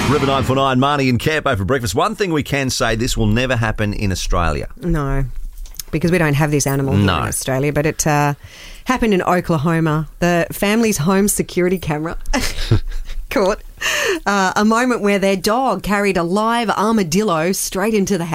River 949, Marnie and Campo for breakfast. One thing we can say, this will never happen in Australia. No, because we don't have this animal here in Australia, but it happened in Oklahoma. The family's home security camera caught a moment where their dog carried a live armadillo straight into the